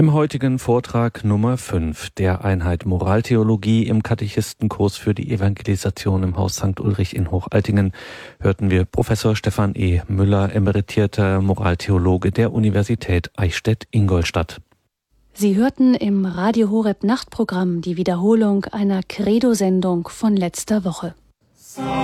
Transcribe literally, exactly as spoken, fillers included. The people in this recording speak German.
Im heutigen Vortrag Nummer fünf der Einheit Moraltheologie im Katechistenkurs für die Evangelisation im Haus Sankt Ulrich in Hochaltingen hörten wir Professor Stefan E. Müller, emeritierter Moraltheologe der Universität Eichstätt-Ingolstadt. Sie hörten im Radio Horeb Nachtprogramm die Wiederholung einer Credo-Sendung von letzter Woche.